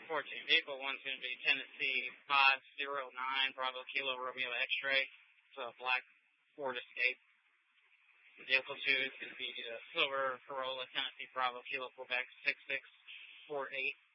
14. Vehicle 1's going to be Tennessee 509 Bravo Kilo Romeo X-Ray. It's a black Ford Escape. Vehicle 2 is going to be a silver Corolla Tennessee Bravo Kilo Quebec 6648.